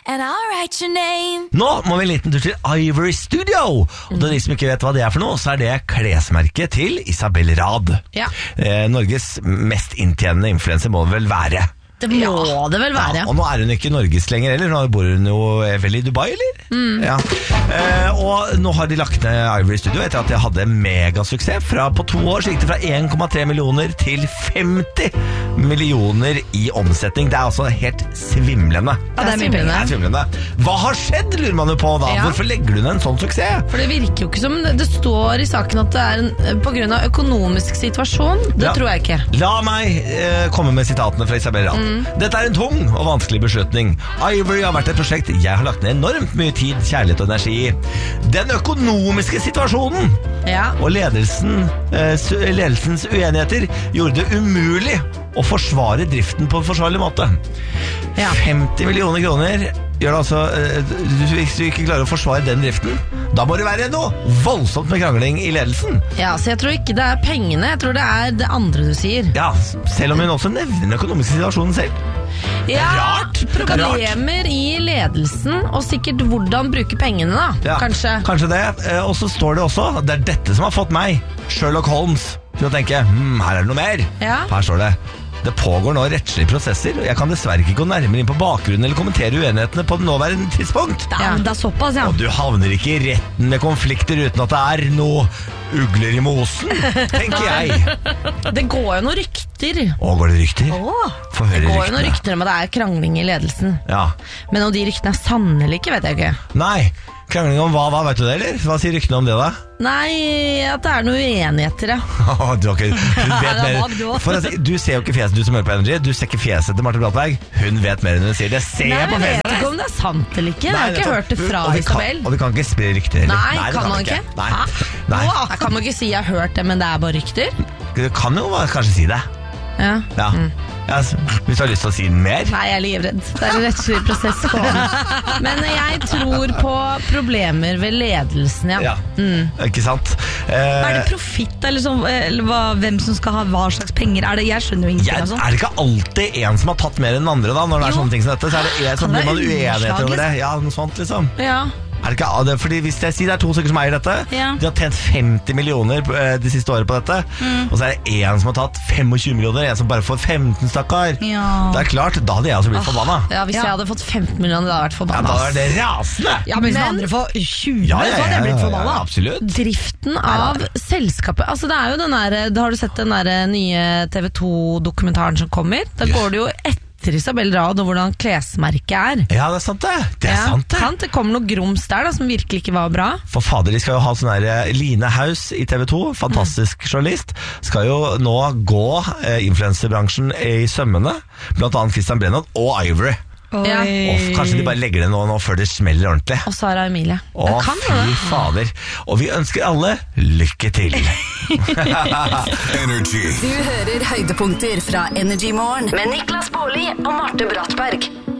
and I'll write your name. Nå må vi en liten tur til Ivory Studio. Og til de som ikke vet hva det er for noe, så er det klesmerket til Isabel Rad. Ja. Norges mest inntjenende influencer må det vel være. Det må det vel være. Ja, og nå er hun ikke i Norges lenger heller. Nå bor hun jo vel i Dubai, eller? Ja. Og nå har de lagt ned Ivory Studio etter at de hadde megasuksess. På 2 år så gikk det fra 1,3 millioner til 50 millioner i omsetning. Det er altså helt svimlende. Ja, det er mye penger. Det er svimlende. Hva har skjedd, lurer man jo på da? Ja. Hvorfor legger du ned en sånn suksess? For det virker jo ikke som det står i saken at det er på grunn av økonomisk situasjon. Det tror jeg ikke. La meg komme med sitatene fra Isabel Rad. Dette er en tung og vanskelig beslutning. Ivory har vært et prosjekt jeg har lagt ned enormt mye tid, kjærlighet og energi i. Den økonomiske situasjonen og ledelsens uenigheter gjorde det umulig å forsvare driften på en forsvarlig måte. 50 millioner kroner gjør det altså. Hvis du ikke klarer å forsvare den driften, da må det være noe voldsomt med krangling i ledelsen. Ja, så jeg tror ikke det er pengene, jeg tror det er det andre du sier. Ja, selv om hun også nevner den økonomiske situasjonen selv. Ja, rart. Problemer i ledelsen, og sikkert hvordan bruke pengene da, Ja, kanskje det. Og så står det også, det er dette som har fått meg, Sherlock Holmes, til å tenke, her er det noe mer. Ja. Her står det, det pågår nå rettslige prosesser, og jeg kan dessverre ikke gå nærmere inn på bakgrunnen eller kommentere uenighetene på det nåværende tidspunkt. Det er såpass, ja. Og du havner ikke i retten med konflikter uten at det er noe ugler i mosen, tenker jeg. Det går jo noen rykter. Går det rykter? Få høre Det går jo ryktene. noen rykter om at det er krangling i ledelsen. Ja. Men om de ryktene er sanne eller ikke, vet jeg ikke. Nei, krangling om hva, vet du det, eller? Hva sier ryktene om det da? Nei, at det er noen uenigheter, ja. Du har ikke, hun vet mer. For å si, du ser jo ikke fjeset, du som hører på Energy. Du ser ikke fjeset til Marte Brattberg. Hun vet mer enn hun sier. Det ser jeg på Jeg fjeset. vet ikke om det er sant eller ikke. Jeg har ikke hørt det fra Isabel. Og vi kan ikke spre rykter heller. Nei, kan man ikke? Nei. Nei. Jeg kan man ikke si jeg har hørt det, men det er bare rykter? Du kan jo kanskje si det. Ja. Ja. Ja, hvis du har lyst til å si mer. Nei, jeg er livredd. Det er en rettslig prosess på den. Men jeg tror på problemer ved ledelsen, ja. Ikke sant? Er det profitt, eller, hvem som skal ha hva slags penger? Jeg skjønner jo ingenting av sånt. Er det ikke alltid en som har tatt mer enn den andre da? Når det er sånne ting som dette, så er det en som blir man uenighet over det. Ja, noe sånt liksom. Ja. Er det ikke, fordi hvis jeg sier det er 2 stykker som eier dette, de har tjent 50 millioner de siste året på dette, og så er det en som har tatt 25 millioner, en som bare får 15, stakkar. Ja. Det er klart, da hadde jeg også blitt forbanna. Ja, hvis jeg hadde fått 15 millioner, da hadde jeg vært forbanna. Da er det rasende. Ja, men hvis den andre får 20, så hadde jeg blitt forbanna. Absolutt. Driften av selskapet, altså det er jo den der, har du sett den der nye TV 2-dokumentaren som kommer? Da går det jo etter Isabel Rad og hvordan klesmerket er. Ja, det er sant det. Det er sant det. Det kommer noe grums der da, som virkelig ikke var bra. For fader, de skal jo ha sånn her Line Haus i TV 2, fantastisk journalist, skal jo nå gå influencerbransjen i sømmene, blant annet Christian Brennert og Ivory. Ja. Og kanskje de bare legger det nå før det smeller ordentlig. Og Sara Emilie. Fy fader. Og vi ønsker alle lykke til. Energy. Du hører høydepunkter fra Energy Morgen med Niklas Baarli og Marte Brattberg.